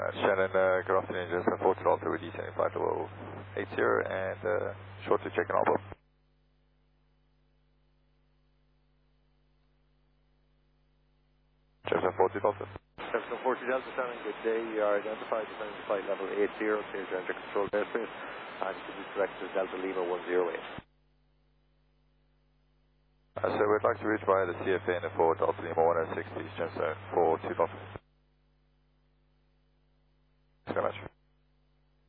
Shannon, good afternoon. Just a 40 Delta with descending flight level 80 and short to check in Alpha. Joseph 40 Delta. Joseph 40 Delta, Shannon, good day. You are identified descending flight level 80, clear to enter control airspace, and you can be directed to Delta Lima 108. So we'd like to reach via the CFN for Delta Lima 106, Eastern Zone for 2 Delta.